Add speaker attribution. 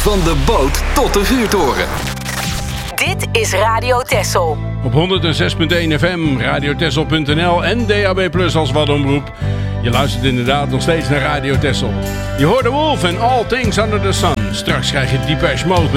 Speaker 1: Van de boot tot de vuurtoren.
Speaker 2: Dit is Radio Texel.
Speaker 3: Op 106.1 FM, radiotexel.nl en DAB Plus als wadomroep. Je luistert inderdaad nog steeds naar Radio Texel. Je hoort de Wolf en All Things Under the Sun. Straks krijg je Depeche Mode